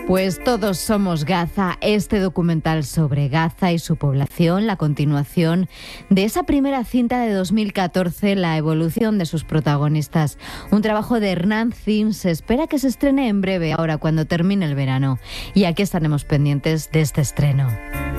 Pues todos somos Gaza, este documental sobre Gaza y su población, la continuación de esa primera cinta de 2014, la evolución de sus protagonistas. Un trabajo de Hernán Zin, se espera que se estrene en breve, ahora cuando termine el verano. Y aquí estaremos pendientes de este estreno.